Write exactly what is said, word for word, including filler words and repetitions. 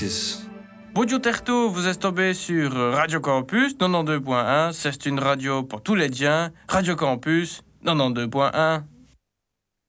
Oasis. Bonjour Terto, vous êtes tombé sur Radio Campus quatre-vingt-douze point un. C'est une radio pour tous les diens. Radio Campus quatre-vingt-douze point un.